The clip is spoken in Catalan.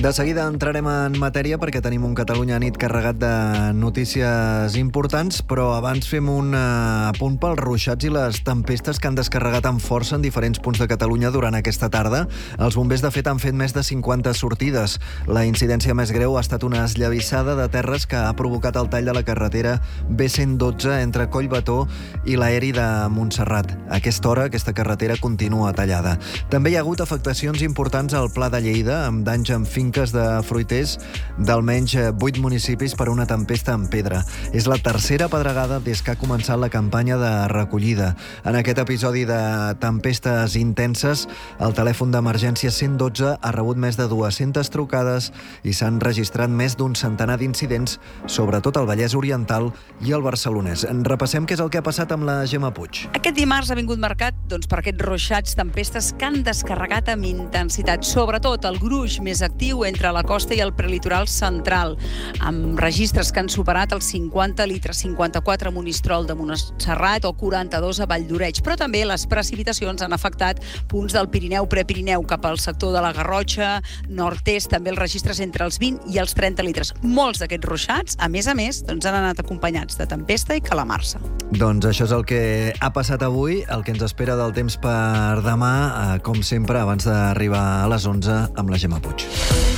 De seguida entrarem en matèria perquè tenim un Catalunya nit carregat de notícies importants, però abans fem un apunt pels ruixats i les tempestes que han descarregat amb força en diferents punts de Catalunya durant aquesta tarda. Els bombers, de fet, han fet més de 50 sortides. La incidència més greu ha estat una esllavissada de terres que ha provocat el tall de la carretera B112 entre Collbató i l'aeri de Montserrat. A aquesta hora, aquesta carretera continua tallada. També hi ha hagut afectacions importants al Pla de Lleida, amb danys en finques de fruiters d'almenys 8 municipis per una tempesta en pedra. És la tercera pedregada des que ha començat la campanya de recollida. En aquest episodi de tempestes intenses, el telèfon d'emergència 112 ha rebut més de 200 trucades i s'han registrat més d'un centenar d'incidents, sobretot al Vallès Oriental i al Barcelonès. Repassem què és el que ha passat amb la Gemma Puig. Aquest dimarts ha vingut marcat per aquests ruixats, tempestes que han descarregat amb intensitat, sobretot el gruix més actiu entre la costa i el prelitoral central, amb registres que han superat els 50 litres, 54 a Monistrol de Montserrat o 42 a Valldoreix. Però també les precipitacions han afectat punts del Pirineu, Prepirineu, cap al sector de la Garrotxa, nord-est, també els registres entre els 20 i els 30 litres. Molts d'aquests ruixats, a més, han anat acompanyats de tempesta i calamarsa. Doncs això és el que ha passat avui, el que ens espera del temps per demà, com sempre, abans d'arribar a les 11 amb la Gemma Puig.